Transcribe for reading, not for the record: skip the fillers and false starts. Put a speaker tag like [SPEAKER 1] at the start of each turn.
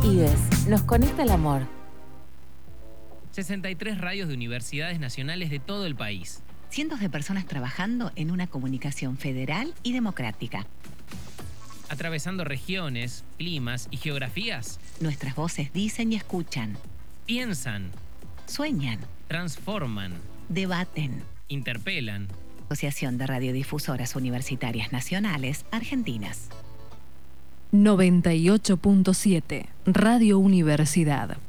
[SPEAKER 1] IDES, nos conecta el amor.
[SPEAKER 2] 63 radios de universidades nacionales de todo el país.
[SPEAKER 3] Cientos de personas trabajando en una comunicación federal y democrática.
[SPEAKER 2] Atravesando regiones, climas y geografías.
[SPEAKER 3] Nuestras voces dicen y escuchan.
[SPEAKER 2] Piensan.
[SPEAKER 3] Sueñan.
[SPEAKER 2] Transforman.
[SPEAKER 3] Debaten.
[SPEAKER 2] Interpelan.
[SPEAKER 3] Asociación de Radiodifusoras Universitarias Nacionales Argentinas.
[SPEAKER 4] 98.7 Radio Universidad.